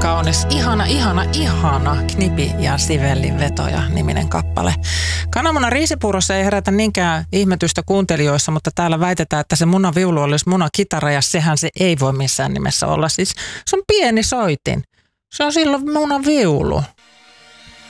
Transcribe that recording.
kaunis, ihana Knipi ja Sivellin vetoja niminen kappale. Kananmuna riisipuurossa ei herätä niinkään ihmetystä kuuntelijoissa, mutta täällä väitetään, että se munaviulu olisi munakitara ja sehän se ei voi missään nimessä olla. Siis se on pieni soitin. Se on silloin munaviulu.